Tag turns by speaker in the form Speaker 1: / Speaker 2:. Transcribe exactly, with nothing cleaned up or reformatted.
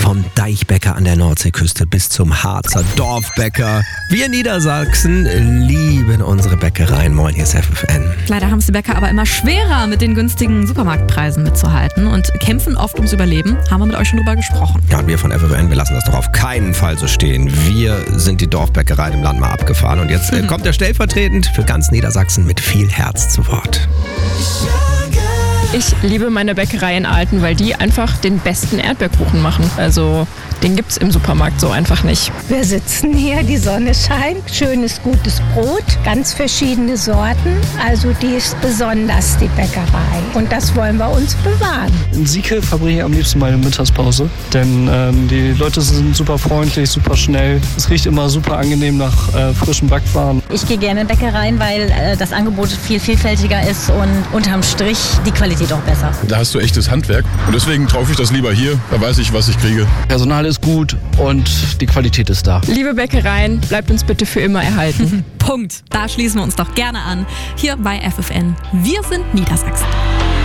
Speaker 1: Vom Deichbäcker an der Nordseeküste bis zum Harzer Dorfbäcker. Wir Niedersachsen lieben unsere Bäckereien. Moin, hier ist F F N.
Speaker 2: Leider haben es die Bäcker aber immer schwerer, mit den günstigen Supermarktpreisen mitzuhalten und kämpfen oft ums Überleben. Haben wir mit euch schon drüber gesprochen.
Speaker 1: Ja, und wir von F F N, wir lassen das doch auf keinen Fall so stehen. Wir sind die Dorfbäckerei im Land mal abgefahren. Und jetzt äh, kommt er stellvertretend für ganz Niedersachsen mit viel Herz zu Wort.
Speaker 3: Ich liebe meine Bäckerei in Alten, weil die einfach den besten Erdbeerkuchen machen. Also den gibt's im Supermarkt so einfach nicht.
Speaker 4: Wir sitzen hier, die Sonne scheint, schönes, gutes Brot, ganz verschiedene Sorten. Also die ist besonders, die Bäckerei. Und das wollen wir uns bewahren.
Speaker 5: In Sieke verbringe ich am liebsten meine Mittagspause, denn ähm, die Leute sind super freundlich, super schnell. Es riecht immer super angenehm nach äh, frischem Backwaren.
Speaker 6: Ich gehe gerne in Bäckereien, weil äh, das Angebot viel vielfältiger ist und unterm Strich die Qualität auch besser.
Speaker 7: Da hast du echtes Handwerk und deswegen kaufe ich das lieber hier, da weiß ich, was ich kriege.
Speaker 5: Personal ist gut und die Qualität ist da.
Speaker 3: Liebe Bäckereien, bleibt uns bitte für immer erhalten.
Speaker 2: Punkt. Da schließen wir uns doch gerne an. Hier bei F F N. Wir sind Niedersachsen.